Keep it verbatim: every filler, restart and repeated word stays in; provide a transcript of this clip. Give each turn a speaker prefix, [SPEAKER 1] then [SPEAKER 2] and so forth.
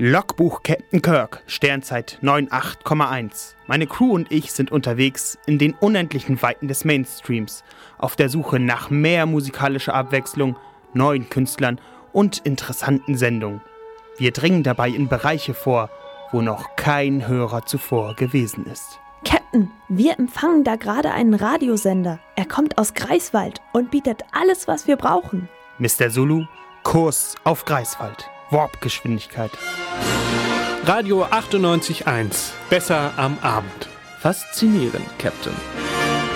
[SPEAKER 1] Logbuch Captain Kirk, Sternzeit neun acht Komma eins. Meine Crew und ich sind unterwegs in den unendlichen Weiten des Mainstreams, auf der Suche nach mehr musikalischer Abwechslung, neuen Künstlern und interessanten Sendungen. Wir dringen dabei in Bereiche vor, wo noch kein Hörer zuvor gewesen ist.
[SPEAKER 2] Captain, wir empfangen da gerade einen Radiosender. Er kommt aus Greifswald und bietet alles, was wir brauchen.
[SPEAKER 1] Mister Zulu, Kurs auf Greifswald. Warpgeschwindigkeit.
[SPEAKER 3] Radio achtundneunzig Komma eins. Besser am Abend.
[SPEAKER 4] Faszinierend, Captain.